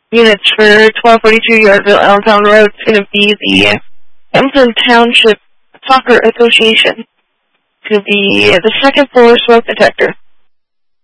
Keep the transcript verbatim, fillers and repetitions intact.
units for twelve forty-two Yorkville Allentown Road. It's going to be the Hamilton Township Soccer Association. It's going to be the second floor smoke detector.